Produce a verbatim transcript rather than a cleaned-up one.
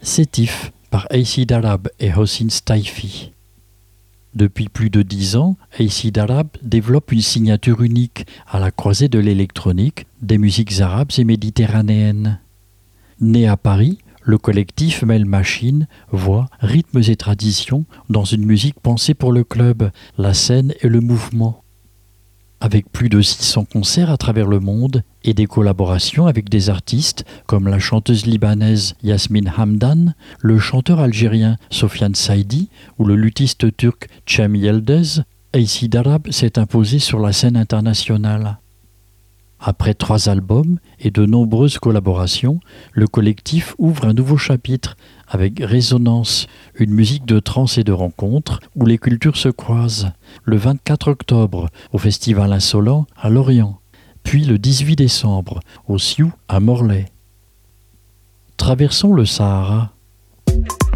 Sétif par Acid Arab et Hossein Staifi. Depuis plus de dix ans, Acid Arab développe une signature unique à la croisée de l'électronique, des musiques arabes et méditerranéennes. Né à Paris, le collectif mêle machines, voix, rythmes et traditions dans une musique pensée pour le club, la scène et le mouvement. Avec plus de six cents concerts à travers le monde et des collaborations avec des artistes comme la chanteuse libanaise Yasmine Hamdan, le chanteur algérien Sofiane Saidi ou le luthiste turc Cem Yıldız, Acid Arab s'est imposé sur la scène internationale. Après trois albums et de nombreuses collaborations, le collectif ouvre un nouveau chapitre avec Résonance, une musique de trance et de rencontre où les cultures se croisent, le vingt-quatre octobre au Festival Insolent à Lorient, puis le dix-huit décembre au Sioux à Morlaix. Traversons le Sahara.